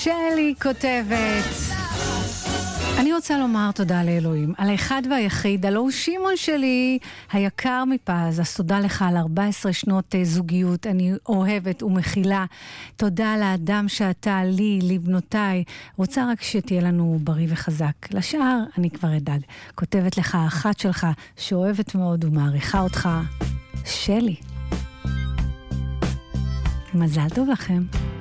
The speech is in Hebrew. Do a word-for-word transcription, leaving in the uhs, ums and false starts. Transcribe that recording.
שלי כותבת, אני רוצה לומר תודה לאלוהים על האחד והיחיד, הלא הוא שמעון שלי היקר מפז. אז תודה לך על ארבע עשרה שנות זוגיות, אני אוהבת ומכילה. תודה לאדם שאתה לי, לבנותיי. רוצה רק שתהיה לנו בריא וחזק, לשאר אני כבר אדאג. כותבת לך האחת שלך שאוהבת מאוד ומעריכה אותך, שלי. מזל טוב לכם.